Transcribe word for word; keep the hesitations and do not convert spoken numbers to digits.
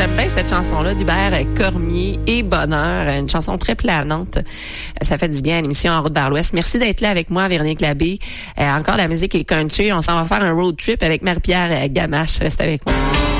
j'aime bien cette chanson-là d'Hubert Cormier et Bonheur, une chanson très planante. Ça fait du bien à l'émission En route vers l'Ouest. Merci d'être là avec moi, Véronique Labbé. Euh, encore la musique est country. On s'en va faire un road trip avec Marie-Pierre Gamache. Reste avec moi.